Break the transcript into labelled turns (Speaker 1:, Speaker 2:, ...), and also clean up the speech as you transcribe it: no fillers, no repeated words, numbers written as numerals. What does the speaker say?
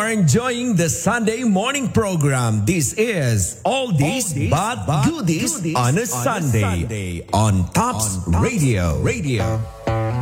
Speaker 1: are enjoying the Sunday morning program. This is All This But Goodies on a Sunday on Tops Radio.